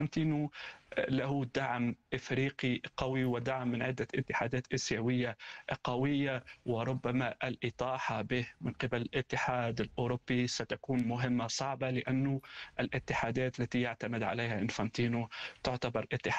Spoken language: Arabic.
إنفانتينو له دعم إفريقي قوي ودعم من عدة اتحادات آسيوية قوية، وربما الإطاحة به من قبل الاتحاد الأوروبي ستكون مهمة صعبة، لأن الاتحادات التي يعتمد عليها إنفانتينو تعتبر اتحادات